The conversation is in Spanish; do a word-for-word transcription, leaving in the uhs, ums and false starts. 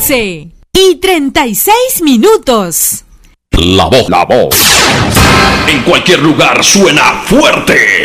once y treinta y seis minutos. La voz, la voz. En cualquier lugar suena fuerte.